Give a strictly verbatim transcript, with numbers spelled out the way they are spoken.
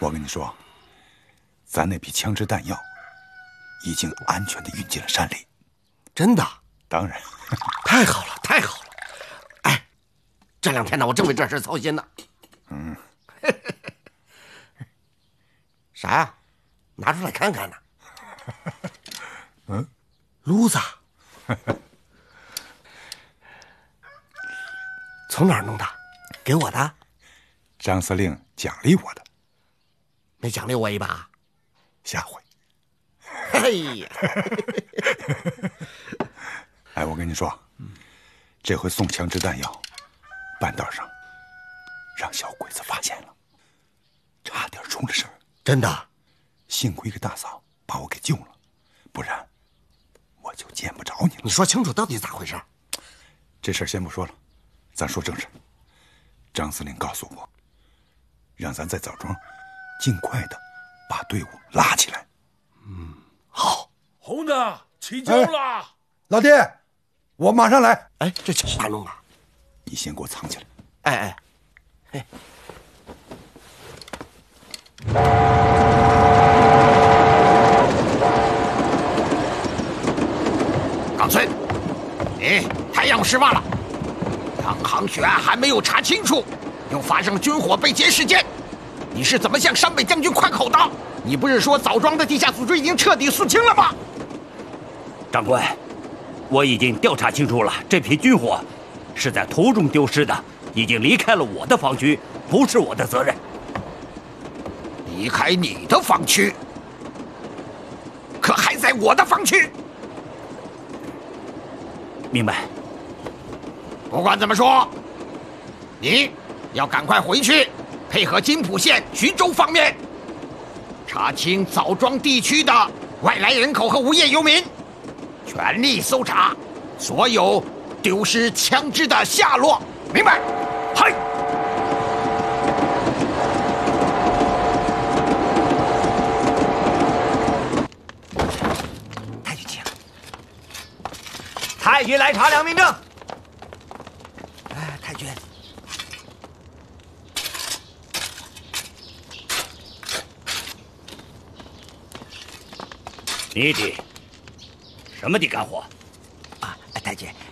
我跟你说，咱那批枪支弹药已经安全的运进了山里。 真的？ 当然。 太好了，太好了！哎，这两天呢，我正为这事操心呢。 嗯。 啥呀？拿出来看看呢。 嗯， 撸子。从哪儿弄的？给我的？ 张司令奖励我的。 没奖励我一把？ 下回。 哎呀！ 哎，我跟你说，这回送枪支弹药，半道上让小鬼子发现了，差点出了事儿。 真的？ 幸亏一个大嫂把我给救了，不然我就见不着你了。 你说清楚到底咋回事？ 这事儿先不说了，咱说正事。张司令告诉我，让咱在枣庄尽快的把队伍拉起来。 嗯，好。 红子起轿了、哎！ 老弟，我马上来。 哎，这枪咋弄啊？ 你先给我藏起来。 哎哎，嘿。 冈村，你太阳失望了。当航血案还没有查清楚，又发生军火被劫事件，你是怎么向山北将军宽口的？你不是说枣庄的地下组织已经彻底肃清了吗？ 长官，我已经调查清楚了，这批军火是在途中丢失的，已经离开了我的防区，不是我的责任。 离开你的防区，可还在我的防区。 明白。 不管怎么说，你要赶快回去，配合金浦县徐州方面查清枣庄地区的外来人口和无业游民，全力搜查所有丢失枪支的下落，明白？嗨！ 太君， 太君来查良民证。 哎，太君。 你的什么的干活？ 啊，太君，